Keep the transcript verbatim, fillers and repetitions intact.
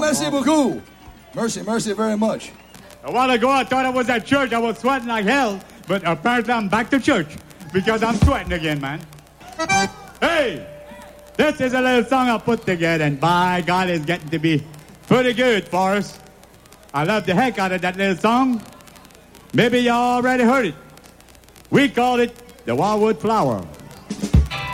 merci beaucoup. Mercy, mercy very much. A while ago, I thought I was at church. I was sweating like hell. But apparently, I'm back to church because I'm sweating again, man. Hey, this is a little song I put together, and by God, it's getting to be pretty good for us. I love the heck out of that little song. Maybe you already heard it. We call it the Wildwood Flower.